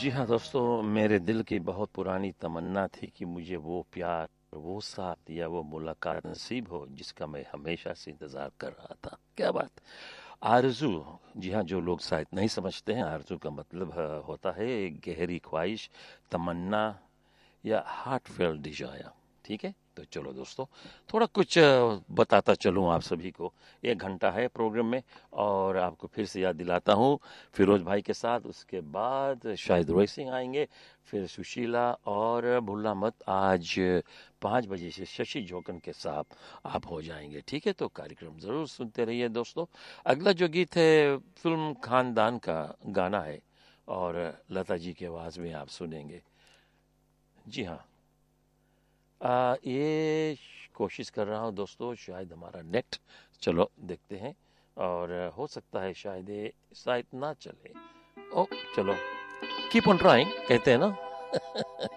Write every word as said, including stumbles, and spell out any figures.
जी हाँ दोस्तों, मेरे दिल की बहुत पुरानी तमन्ना थी कि मुझे वो प्यार, वो साथ या वो मुलाकात नसीब हो जिसका मैं हमेशा से इंतजार कर रहा था। क्या बात! आरज़ू। जी हाँ, जो लोग शायद नहीं समझते हैं, आरज़ू का मतलब अ, होता है एक गहरी ख्वाहिश, तमन्ना या हार्टफेल्ट डिजायर। ठीक है, तो चलो दोस्तों, थोड़ा कुछ अ, बताता चलूं आप सभी को। एक घंटा है प्रोग्राम में, और आपको फिर से याद दिलाता हूं, फिरोज भाई के साथ, उसके बाद शायद रोहित सिंह आएंगे, फिर सुशीला, और भूलना मत आज पाँच बजे से शशि जोकन के साथ आप हो जाएंगे। ठीक है, तो कार्यक्रम जरूर सुनते रहिए दोस्तों। अगला जो गीत है फिल्म खानदान का गाना है, और लता जी की आवाज में आप सुनेंगे। जी हाँ। आ, ये कोशिश कर रहा हूँ दोस्तों, शायद हमारा नेट, चलो देखते हैं। और हो सकता है शायद ये शायद ना चले। ओ चलो, कीप ऑन ट्राइंग कहते हैं ना।